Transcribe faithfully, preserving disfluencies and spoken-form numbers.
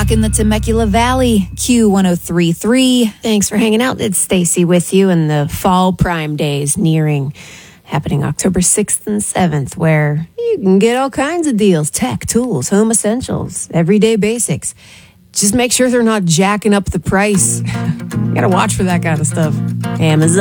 rocking the Temecula Valley, Q one oh three point three. Thanks for hanging out. It's Stacy with you, and the fall prime days nearing, happening October sixth and seventh, where you can get all kinds of deals: tech, tools, home essentials, everyday basics. Just make sure they're not jacking up the price. You gotta watch for that kind of stuff. Amazon.